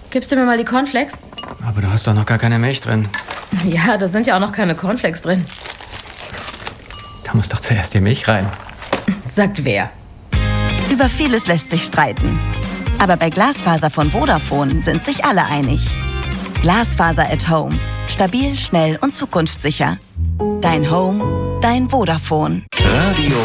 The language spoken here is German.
Gibst du mir mal die Cornflakes? Aber du hast doch noch gar keine Milch drin. Ja, da sind ja auch noch keine Cornflakes drin. Da muss doch zuerst die Milch rein. Sagt wer? Über vieles lässt sich streiten. Aber bei Glasfaser von Vodafone sind sich alle einig. Glasfaser at Home. Stabil, schnell und zukunftssicher. Dein Home, dein Vodafone. Radio